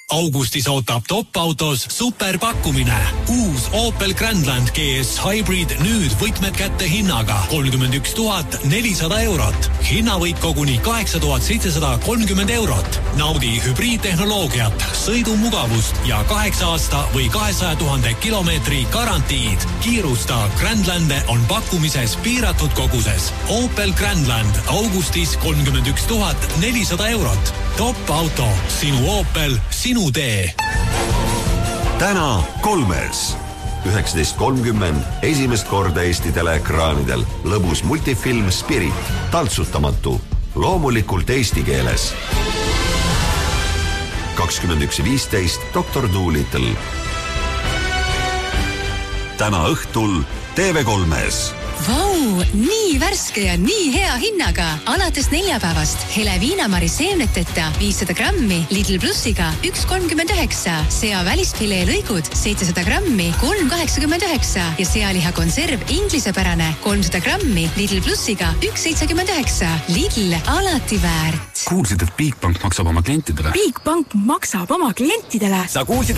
Augustis ootab Top-autos superpakkumine. Uus Opel Grandland GS Hybrid nüüd võtmed kätte hinnaga 31 400 eurot. Hinnavõit koguni 8730 eurot. Naudi hübriidtehnoloogiat, sõidumugavust ja 8 aasta või 200 000 kilomeetri garantiid. Kiirusta, Grandlande on pakkumises piiratud koguses. Opel Grandland augustis 31 400 eurot. Top-auto, sinu Opel, sinu tee. Täna kolmes. 19.30 esimest korda Eesti teleekraanidel lõbus multifilm Spirit, taltsutamatu, loomulikult eesti keeles. 21.15 Dr. Dolittle. Täna õhtul TV3-s. Vau, nii värske ja nii hea hinnaga. Alates neljapäevast hele viinamari seemneteta 500 grammi Lidl Plussiga 1,39. Sea välisfilee lõigud 700 grammi 3,89 ja sealiha konserv inglisepärane 300 grammi Lidl Plussiga 1,79. Lidl, alati väärt. Kuulsid, et Bigbank maksab oma klientidele? Bigbank maksab oma klientidele? Sa kuulsid,